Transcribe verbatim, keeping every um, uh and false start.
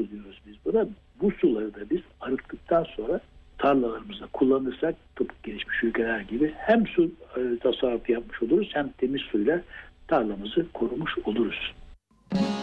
suyu diyoruz biz buna. Bu suları da biz arıttıktan sonra tarlalarımızda kullanırsak tıpkı gelişmiş ülkeler gibi hem su e, tasarrufu yapmış oluruz hem temiz suyla tarlamızı korumuş oluruz.